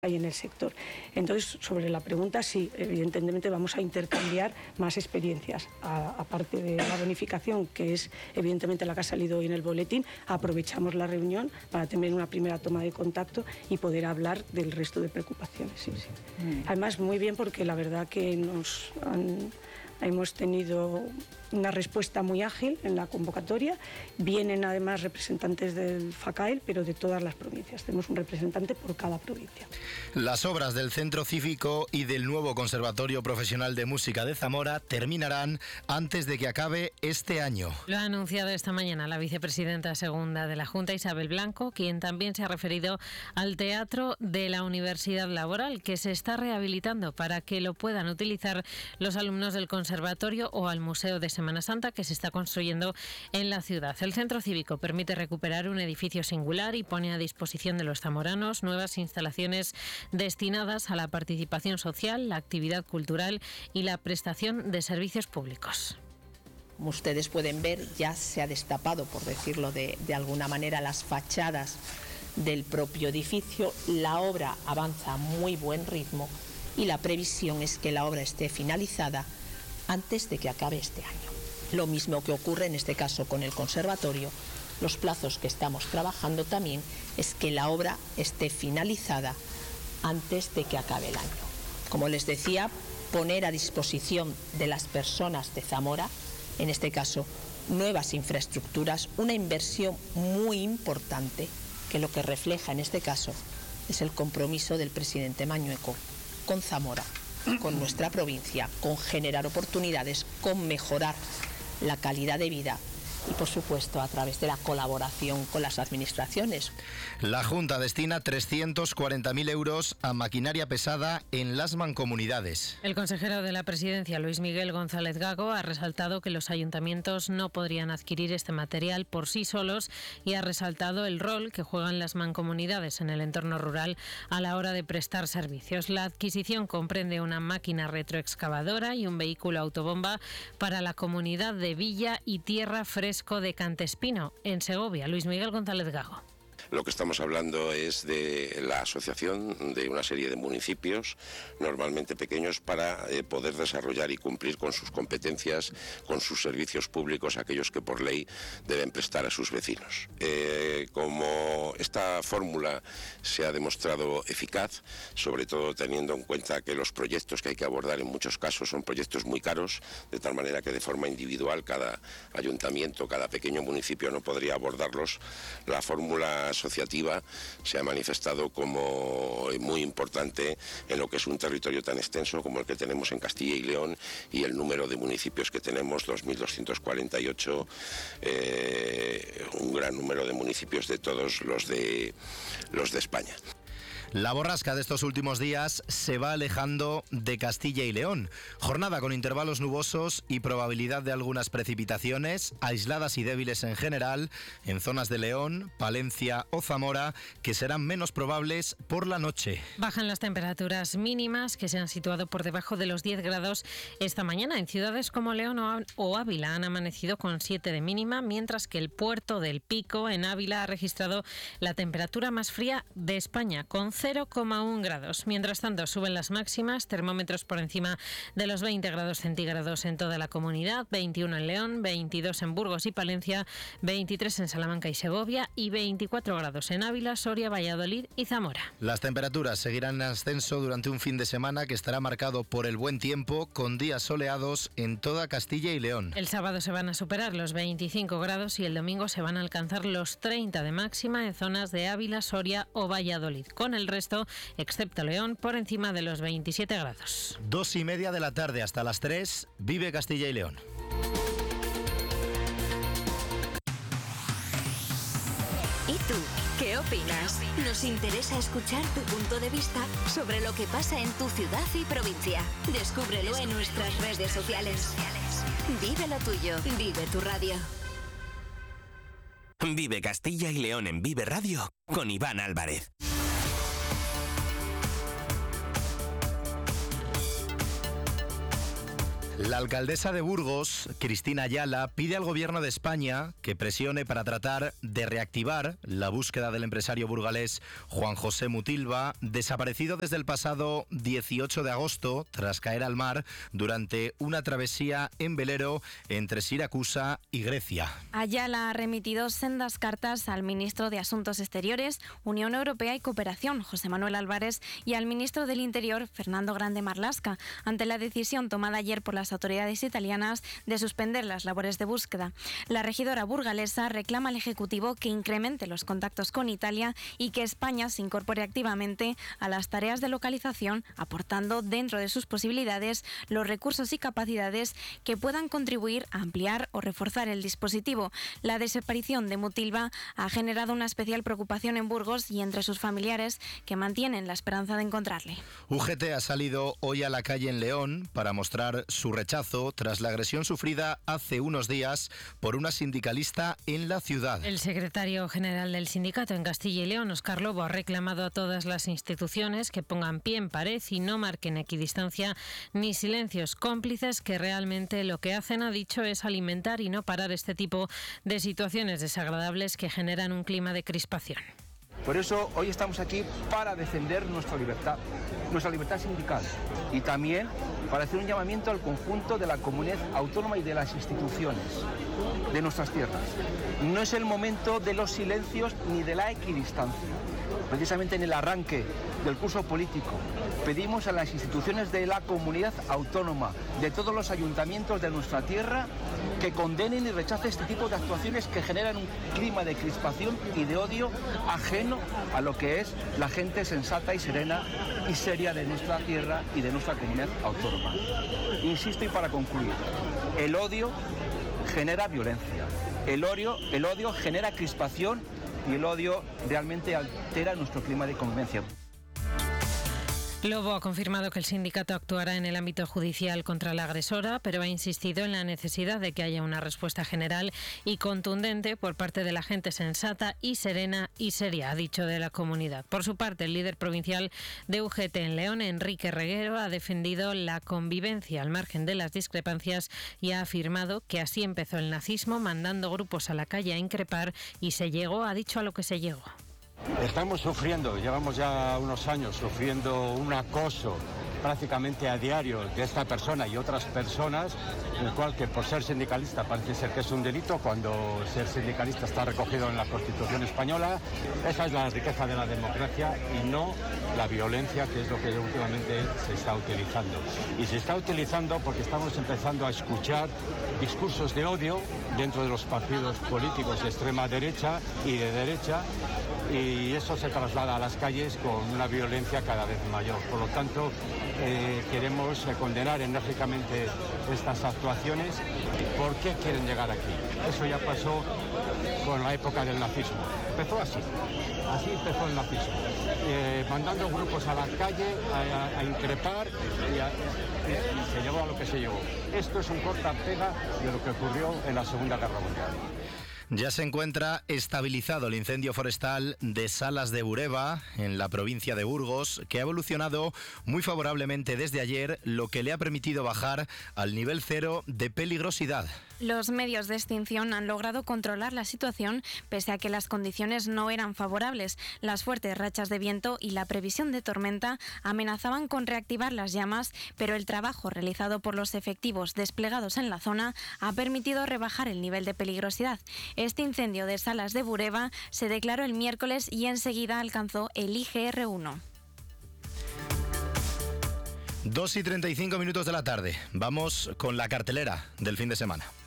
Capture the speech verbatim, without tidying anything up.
hay en el sector. Entonces, sobre la pregunta, sí, evidentemente vamos a intercambiar más experiencias. A, aparte de la bonificación, que es evidentemente la que ha salido hoy en el boletín, aprovechamos la reunión para tener una primera toma de contacto y poder hablar del resto de preocupaciones. Sí, sí. Mm. Además, muy bien, porque la verdad que nos han, hemos tenido una respuesta muy ágil en la convocatoria. Vienen además representantes del FACAEL, pero de todas las provincias. Tenemos un representante por cada provincia. Las obras del Centro Cívico y del nuevo Conservatorio Profesional de Música de Zamora terminarán antes de que acabe este año. Lo ha anunciado esta mañana la vicepresidenta segunda de la Junta, Isabel Blanco, quien también se ha referido al Teatro de la Universidad Laboral, que se está rehabilitando para que lo puedan utilizar los alumnos del conservatorio, o al Museo de Semana Santa, que se está construyendo en la ciudad. El Centro Cívico permite recuperar un edificio singular y pone a disposición de los zamoranos nuevas instalaciones destinadas a la participación social, la actividad cultural y la prestación de servicios públicos. Como ustedes pueden ver, ya se ha destapado, por decirlo de, de alguna manera, las fachadas del propio edificio. La obra avanza a muy buen ritmo y la previsión es que la obra esté finalizada antes de que acabe este año. Lo mismo que ocurre en este caso con el conservatorio. Los plazos que estamos trabajando también es que la obra esté finalizada antes de que acabe el año. Como les decía, poner a disposición de las personas de Zamora, en este caso, nuevas infraestructuras, una inversión muy importante, que lo que refleja en este caso es el compromiso del presidente Mañueco con Zamora, con nuestra provincia, con generar oportunidades, con mejorar la calidad de vida y, por supuesto, a través de la colaboración con las administraciones. La Junta destina trescientos cuarenta mil euros a maquinaria pesada en las mancomunidades. El consejero de la Presidencia, Luis Miguel González Gago, ha resaltado que los ayuntamientos no podrían adquirir este material por sí solos y ha resaltado el rol que juegan las mancomunidades en el entorno rural a la hora de prestar servicios. La adquisición comprende una máquina retroexcavadora y un vehículo autobomba para la comunidad de Villa y Tierra Fresca de Cantespino, en Segovia. Luis Miguel González Gago. Lo que estamos hablando es de la asociación de una serie de municipios, normalmente pequeños, para eh, poder desarrollar y cumplir con sus competencias, con sus servicios públicos, aquellos que por ley deben prestar a sus vecinos. Eh, como esta fórmula se ha demostrado eficaz, sobre todo teniendo en cuenta que los proyectos que hay que abordar en muchos casos son proyectos muy caros, de tal manera que de forma individual cada ayuntamiento, cada pequeño municipio no podría abordarlos, la fórmula asociativa se ha manifestado como muy importante en lo que es un territorio tan extenso como el que tenemos en Castilla y León y el número de municipios que tenemos, dos mil doscientos cuarenta y ocho, eh, un gran número de municipios de todos los de, los de España. La borrasca de estos últimos días se va alejando de Castilla y León. Jornada con intervalos nubosos y probabilidad de algunas precipitaciones, aisladas y débiles en general, en zonas de León, Palencia o Zamora, que serán menos probables por la noche. Bajan las temperaturas mínimas, que se han situado por debajo de los diez grados esta mañana. En ciudades como León o Ávila han amanecido con siete de mínima, mientras que el Puerto del Pico, en Ávila, ha registrado la temperatura más fría de España, con cero coma uno grados. Mientras tanto, suben las máximas, termómetros por encima de los veinte grados centígrados en toda la comunidad, veintiuno en León, veintidós en Burgos y Palencia, veintitrés en Salamanca y Segovia y veinticuatro grados en Ávila, Soria, Valladolid y Zamora. Las temperaturas seguirán en ascenso durante un fin de semana que estará marcado por el buen tiempo, con días soleados en toda Castilla y León. El sábado se van a superar los veinticinco grados y el domingo se van a alcanzar los treinta de máxima en zonas de Ávila, Soria o Valladolid, con el resto, excepto León, por encima de los veintisiete grados. Dos y media de la tarde hasta las tres, Vive Castilla y León. ¿Y tú? ¿Qué opinas? Nos interesa escuchar tu punto de vista sobre lo que pasa en tu ciudad y provincia. Descúbrelo en nuestras redes sociales. Vive lo tuyo, vive tu radio. Vive Castilla y León en Vive Radio con Iván Álvarez. La alcaldesa de Burgos, Cristina Ayala, pide al Gobierno de España que presione para tratar de reactivar la búsqueda del empresario burgalés Juan José Mutilva, desaparecido desde el pasado dieciocho de agosto tras caer al mar durante una travesía en velero entre Siracusa y Grecia. Ayala ha remitido sendas cartas al ministro de Asuntos Exteriores, Unión Europea y Cooperación, José Manuel Álvarez, y al ministro del Interior, Fernando Grande Marlaska, ante la decisión tomada ayer por las autoridades italianas de suspender las labores de búsqueda. La regidora burgalesa reclama al Ejecutivo que incremente los contactos con Italia y que España se incorpore activamente a las tareas de localización, aportando dentro de sus posibilidades los recursos y capacidades que puedan contribuir a ampliar o reforzar el dispositivo. La desaparición de Mutilva ha generado una especial preocupación en Burgos y entre sus familiares, que mantienen la esperanza de encontrarle. U G T ha salido hoy a la calle en León para mostrar su rechazo tras la agresión sufrida hace unos días por una sindicalista en la ciudad. El secretario general del sindicato en Castilla y León, Óscar Lobo, ha reclamado a todas las instituciones que pongan pie en pared y no marquen equidistancia ni silencios cómplices, que realmente lo que hacen, ha dicho, es alimentar y no parar este tipo de situaciones desagradables que generan un clima de crispación. Por eso hoy estamos aquí para defender nuestra libertad, nuestra libertad sindical, y también para hacer un llamamiento al conjunto de la comunidad autónoma y de las instituciones de nuestras tierras. No es el momento de los silencios ni de la equidistancia. Precisamente en el arranque del curso político pedimos a las instituciones de la comunidad autónoma, de todos los ayuntamientos de nuestra tierra, que condenen y rechacen este tipo de actuaciones que generan un clima de crispación y de odio ajeno a lo que es la gente sensata y serena y seria de nuestra tierra y de nuestra comunidad autónoma. Insisto, y para concluir, el odio genera violencia, el odio, el odio genera crispación y el odio realmente altera nuestro clima de convivencia. Lobo ha confirmado que el sindicato actuará en el ámbito judicial contra la agresora, pero ha insistido en la necesidad de que haya una respuesta general y contundente por parte de la gente sensata y serena y seria, ha dicho, de la comunidad. Por su parte, el líder provincial de U G T en León, Enrique Reguero, ha defendido la convivencia al margen de las discrepancias y ha afirmado que así empezó el nazismo, mandando grupos a la calle a increpar, y se llegó, ha dicho, a lo que se llegó. Estamos sufriendo, llevamos ya unos años sufriendo un acoso prácticamente a diario de esta persona y otras personas, en el cual que por ser sindicalista parece ser que es un delito, cuando ser sindicalista está recogido en la Constitución española. Esa es la riqueza de la democracia y no la violencia, que es lo que últimamente se está utilizando. Y se está utilizando porque estamos empezando a escuchar discursos de odio dentro de los partidos políticos de extrema derecha y de derecha, y eso se traslada a las calles con una violencia cada vez mayor. Por lo tanto, eh, queremos eh, condenar enérgicamente estas actuaciones. ¿Por qué quieren llegar aquí? Eso ya pasó con la época del nazismo. Empezó así, así empezó el nazismo, eh, mandando grupos a la calle a, a, a increpar y, a, y, y se llevó a lo que se llevó. Esto es un corta-pega de lo que ocurrió en la Segunda Guerra Mundial. Ya se encuentra estabilizado el incendio forestal de Salas de Bureba, en la provincia de Burgos, que ha evolucionado muy favorablemente desde ayer, lo que le ha permitido bajar al nivel cero de peligrosidad. Los medios de extinción han logrado controlar la situación pese a que las condiciones no eran favorables. Las fuertes rachas de viento y la previsión de tormenta amenazaban con reactivar las llamas, pero el trabajo realizado por los efectivos desplegados en la zona ha permitido rebajar el nivel de peligrosidad. Este incendio de Salas de Bureba se declaró el miércoles y enseguida alcanzó el I G R uno. dos y treinta y cinco minutos de la tarde. Vamos con la cartelera del fin de semana.